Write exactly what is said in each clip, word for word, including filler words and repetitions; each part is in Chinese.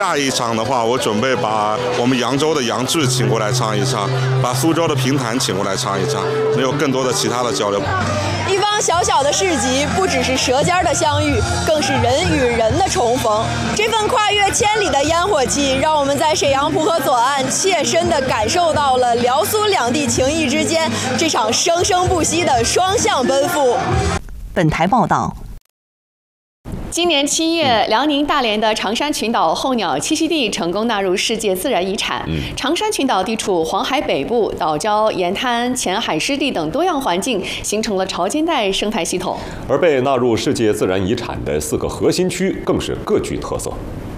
下一场的话，我准备把我们扬州的杨志请过来唱一唱，把苏州的评弹请过来唱一唱，能有更多的其他的交流。 一方小小的市集，不只是舌尖的相遇，更是人与人的重逢。这份跨越千里的烟火气，让我们在沈阳浦河左岸切身地感受到了辽苏两地情谊之间这场生生不息的双向奔赴。 本台报道。 今年七月，辽宁大连的长山群岛候鸟栖息地成功纳入世界自然遗产。嗯、长山群岛地处黄海北部，岛礁、沿滩、浅海湿地等多样环境，形成了潮间带生态系统。 而被纳入世界自然遗产的四个核心区，更是各具特色。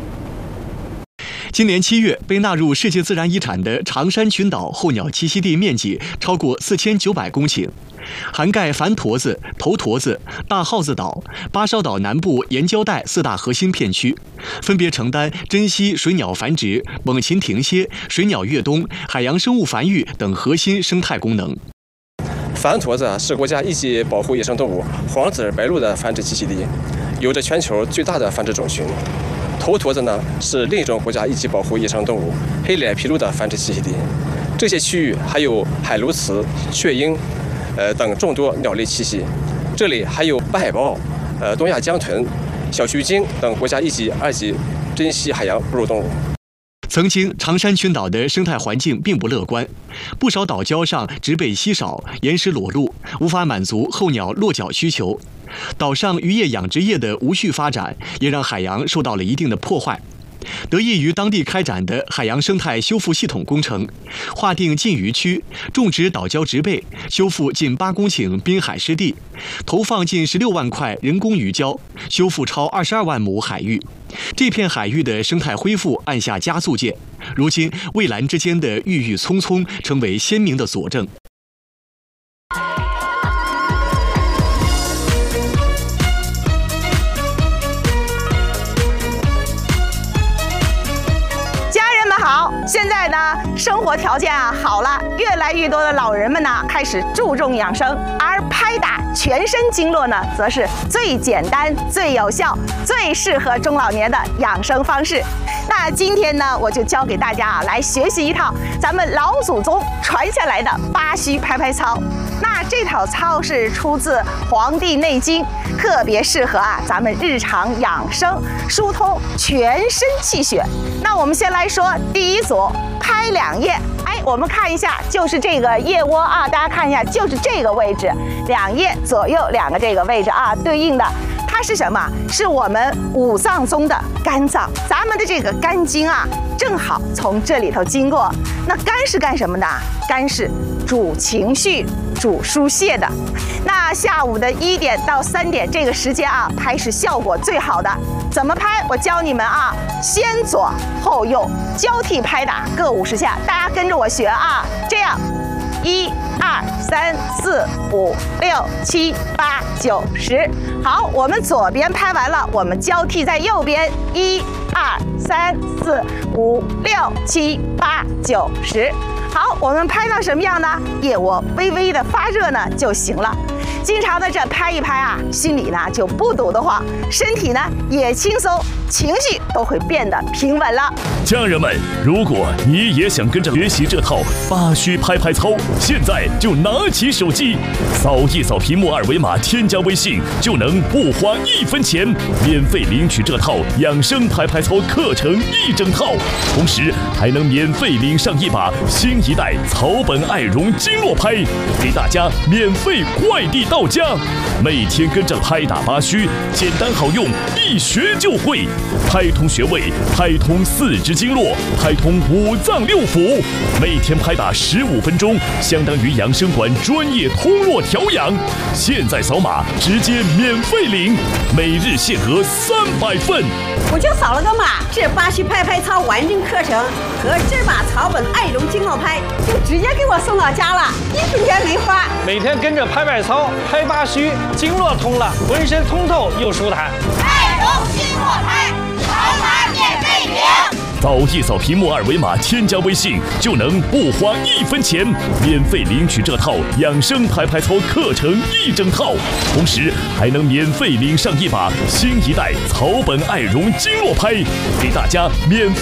今年七月，被纳入世界自然遗产的长山群岛候鸟栖息地面积超过四千九百公顷。涵盖繁坨子、头坨子、大耗子岛、巴烧岛南部沿礁带四大核心片区，分别承担珍稀水鸟繁殖、猛禽停歇、水鸟越冬、海洋生物繁育等核心生态功能。 繁坨子是国家一级保护野生动物黄籽白鹭的繁殖栖息地，有着全球最大的繁殖种群。头坨子呢是另一种国家一级保护野生动物黑脸琵鹭的繁殖栖息地。这些区域还有海鸬鹚、雀鹰。呃，等众多鸟类栖息，这里还有北海豹、呃东亚江豚、小须鲸等国家一级、二级珍稀海洋哺乳动物。 曾经，长山群岛的生态环境并不乐观，不少岛礁上植被稀少，岩石裸露，无法满足候鸟落脚需求。岛上渔业养殖业的无序发展，也让海洋受到了一定的破坏。得益于当地开展的海洋生态修复系统工程，划定禁渔区，种植岛礁植被，修复近八公顷滨海湿地，投放近十六万块人工鱼礁，修复超二十二万亩海域。这片海域的生态恢复按下加速键，如今蔚蓝之间的郁郁葱葱成为鲜明的佐证。 好，现在呢，生活条件啊好了，越来越多的老人们呢开始注重养生，而拍打全身经络呢，则是最简单、最有效、最适合中老年的养生方式。那今天呢，我就教给大家啊，来学习一套咱们老祖宗传下来的八虚拍拍操。那这套操是出自《黄帝内经》，特别适合啊咱们日常养生，疏通全身气血。那我们先来说第一组，拍两叶。哎，我们看一下，就是这个腋窝啊，大家看一下，就是这个位置，两叶左右两个这个位置啊，对应的。它是什么？是我们五脏中的肝脏，咱们的这个肝经啊，正好从这里头经过。那肝是干什么的？肝是主情绪、主疏泄的。那下午的一点到三点这个时间啊，拍是效果最好的。怎么拍？我教你们啊，先左后右交替拍打，各五十下，大家跟着我学啊，这样。一二三四五六七八九十，好，我们左边拍完了，我们交替在右边，一二三四五六七八九十。好，我们拍到什么样呢？腋窝微微的发热呢就行了。经常的这拍一拍啊，心里呢就不堵得慌，身体呢也轻松，情绪都会变得平稳了。 家人们，如果你也想跟着学习这套八虚拍拍操，现在就拿起手机，扫一扫屏幕二维码，添加微信，就能不花一分钱，免费领取这套养生拍拍操课程一整套，同时还能免费领上一把新一代草本爱绒经络拍，给大家免费快递到家。每天跟着拍打八虚，简单好用，一学就会，拍通穴位，拍通四肢经络，拍通五脏六腑。每天拍打十五分钟，相当于养生馆专业通络调养。现在扫码直接免费领，每日限额三百份。 我就扫了个码，这八虚拍拍操完整课程和这把草本爱绒经络拍就直接给我送到家了，一分钱没花。 每天跟着拍拍操，拍八虚，经络通了，浑身通透又舒坦。 爱绒经络拍，扫码免费领。 扫一扫屏幕二维码，添加微信就能不花一分钱，免费领取这套养生拍拍操课程一整套，同时还能免费领上一把新一代草本爱绒经络拍，给大家免费